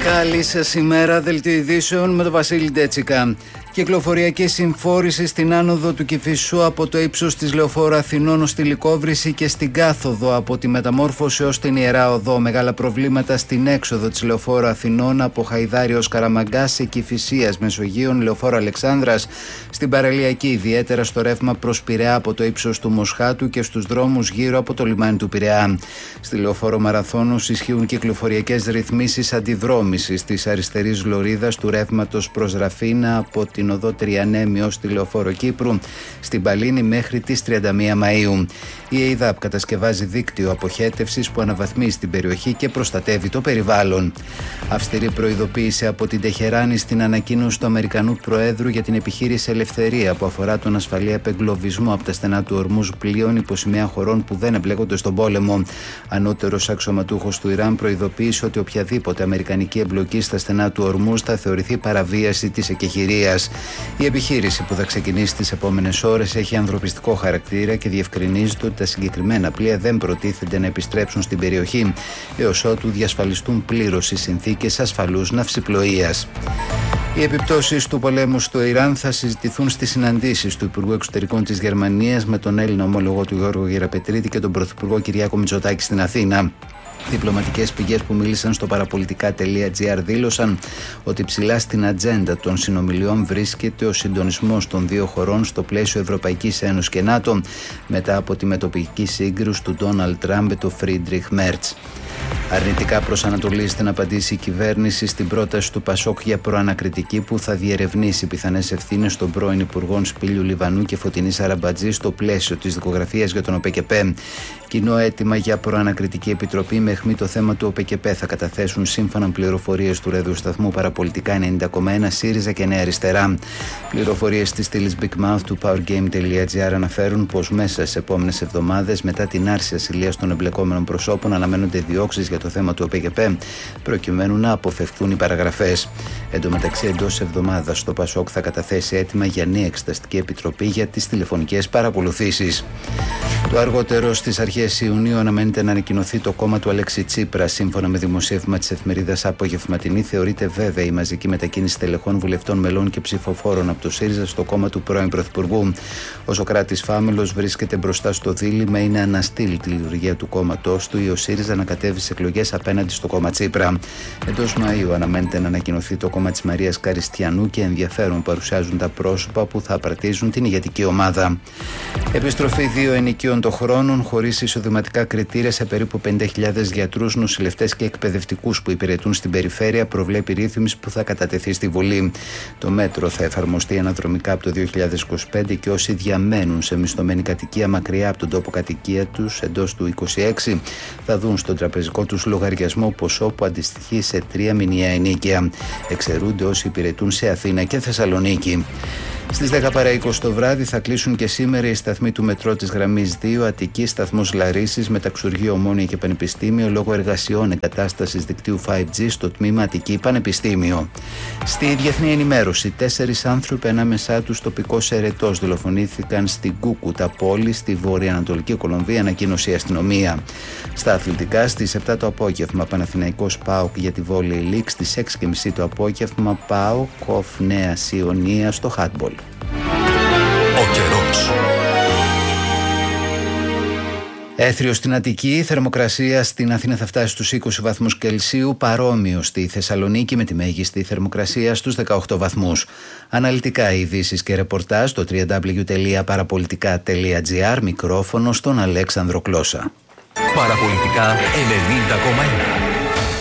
Καλή σας ημέρα, δελτίο ειδήσεων με τον Βασίλη Ντέτσικα. Κυκλοφοριακή συμφόρηση στην άνοδο του Κηφισού από το ύψος της Λεωφόρου Αθηνών ως τη Λυκόβρηση και στην κάθοδο από τη Μεταμόρφωση ως την Ιερά Οδό. Μεγάλα προβλήματα στην έξοδο της Λεωφόρου Αθηνών από Χαϊδάρη ως Καραμαγκά, σε Κηφισίας, Μεσογείων, Λεωφόρο Αλεξάνδρας, στην παραλιακή, ιδιαίτερα στο ρεύμα προς Πειραιά από το ύψος του Μοσχάτου και στους δρόμους γύρω από το λιμάνι του Πειραιά. Στη Λεωφόρο Μαραθώνους ισχύουν κυκλοφοριακές ρυθμίσεις αντιδρόμησης της αριστερής λωρίδας του ρεύματος προς Ραφίνα από την οδό Τριανέμι ως τη Λεωφόρο Κύπρου, στην Παλίνη μέχρι τις 31 Μαΐου. Η ΕΙΔΑΠ κατασκευάζει δίκτυο αποχέτευσης που αναβαθμίζει την περιοχή και προστατεύει το περιβάλλον. Αυστηρή προειδοποίηση από την Τεχεράνη στην ανακοίνωση του Αμερικανού Προέδρου για την επιχείρηση Ελευθερία που αφορά τον ασφαλή απεγκλωβισμό από τα στενά του Ορμούζ πλοίων υπό σημαία χωρών που δεν εμπλέκονται στον πόλεμο. Ανώτερος αξιωματούχος του Ιράν προειδοποίησε ότι οποιαδήποτε αμερικανική εμπλοκή στα στενά του Ορμούζ θα θεωρηθεί παραβίαση της εκεχηρίας. Η επιχείρηση που θα ξεκινήσει τις επόμενες ώρες έχει ανθρωπιστικό χαρακτήρα και διευκρινίζεται ότι τα συγκεκριμένα πλοία δεν προτίθενται να επιστρέψουν στην περιοχή έως ότου διασφαλιστούν πλήρως οι συνθήκες ασφαλούς ναυσιπλοείας. Οι επιπτώσεις του πολέμου στο Ιράν θα συζητηθούν στις συναντήσεις του Υπουργού Εξωτερικών της Γερμανίας με τον Έλληνα ομόλογο του Γιώργο Γεραπετρίτη και τον Πρωθυπουργό Κυριάκο Μητσοτάκη στην Αθήνα. Διπλωματικές πηγές που μίλησαν στο παραπολιτικά.gr δήλωσαν ότι ψηλά στην ατζέντα των συνομιλιών βρίσκεται ο συντονισμός των δύο χωρών στο πλαίσιο Ευρωπαϊκής Ένωσης και ΝΑΤΟ μετά από τη μετοπική σύγκρουση του Ντόναλντ Τραμπ με τον Φρίντριχ Μέρτς. Αρνητικά προσανατολίζεται να απαντήσει η κυβέρνηση στην πρόταση του Πασόκ για προανακριτική που θα διερευνήσει πιθανές ευθύνες των πρώην Υπουργών Σπύλιου Λιβανού και Φωτεινής Αραμπατζή στο πλαίσιο της δικογραφίας για τον ΟΠΕΚΕΠΕ. Κοινό αίτημα για προανακριτική επιτροπή με αιχμή το θέμα του ΟΠΕΚΕΠΕ θα καταθέσουν σύμφωνα με πληροφορίες του ραδιοσταθμού Παραπολιτικά 90,1 ΣΥΡΙΖΑ και Νέα Αριστερά. Πληροφορίες της στήλης Big Mouth του powergame.gr αναφέρουν πως μέσα σε επόμενες εβδομάδες μετά την άρση ασυλίας των εμπλεκόμενων προσώπων αναμένονται διώξεις για το θέμα του ΟΠΕΚΕΠΕ προκειμένου να αποφευχθούν οι παραγραφές. Εν τω μεταξύ, εντός εβδομάδας το Πασόκ θα καταθέσει αίτημα για νέα εξεταστική επιτροπή για τις τηλεφωνικές παρακολουθήσεις. Το αργότερο στις αρχές Ιουνίου αναμένεται να ανακοινωθεί το κόμμα του Αλέξη Τσίπρα. Σύμφωνα με δημοσίευμα της εφημερίδας Απογευματινή, θεωρείται βέβαια η μαζική μετακίνηση τελεχών, βουλευτών, μελών και ψηφοφόρων από το ΣΥΡΙΖΑ στο κόμμα του πρώην Πρωθυπουργού. Ο Σωκράτης Φάμελος βρίσκεται μπροστά στο δίλημμα ή να αναστείλει τη λειτουργία του κόμματός του ή ο ΣΥΡΙΖΑ να κατέβει σε εκλογές απέναντι στο κόμμα Τσίπρα. Εντός Μαΐου αναμένεται να ανακοινωθεί το κόμμα της Μαρίας Καριστιανού και ενδιαφέρον παρουσιάζουν τα πρόσωπα που θα απαρτίζουν την ηγετική ομάδα. Επιστροφή 2 ενοικίων των χρόνων χωρίς εισοδηματικά κριτήρια σε περίπου 50.000 γιατρούς, νοσηλευτές και εκπαιδευτικούς που υπηρετούν στην περιφέρεια προβλέπει ρύθμιση που θα κατατεθεί στη Βουλή. Το μέτρο θα εφαρμοστεί αναδρομικά από το 2025 και όσοι διαμένουν σε μισθωμένη κατοικία μακριά από τον τόπο κατοικία τους εντός του 2026 θα δουν στον τραπεζικό τους λογαριασμό ποσό που αντιστοιχεί σε 3 μηνιαία ενίκαια. Εξαιρούνται όσοι υπηρετούν σε Αθήνα και Θεσσαλονίκη. Στις 10 παρά 20 το βράδυ θα κλείσουν και σήμερα οι σταθμοί του μετρό της γραμμής 2, Αττική, σταθμός Λαρίσης, Μεταξουργείο Ομόνια και Πανεπιστήμιο λόγω εργασιών εγκατάστασης δικτύου 5G στο τμήμα Αττική Πανεπιστήμιο. Στη διεθνή ενημέρωση, 4 άνθρωποι ανάμεσά τους τοπικός ερετός δολοφονήθηκαν στην Κούκουτα πόλη στη βορειοανατολική Κολομβία, ανακοίνωσε η αστυνομία. Στα αθλητικά, στις 7 το απόγευμα Παναθηναϊκός ΠΑΟΚ για τη Βόλεϊ Λίγκ, στις 6.30 το απόγευμα ΠΑΟΚ ΟΦ Νέα Ιωνία στο χάντμπολ. Ο καιρός. Έθριο στην Αττική, η θερμοκρασία στην Αθήνα θα φτάσει στους 20 βαθμούς Κελσίου, παρόμοιο στη Θεσσαλονίκη με τη μέγιστη θερμοκρασία στους 18 βαθμούς. Αναλυτικά ειδήσεις και ρεπορτάζ στο www.parapolitica.gr, μικρόφωνο στον Αλέξανδρο Κλώσα. Παραπολιτικά 90,1.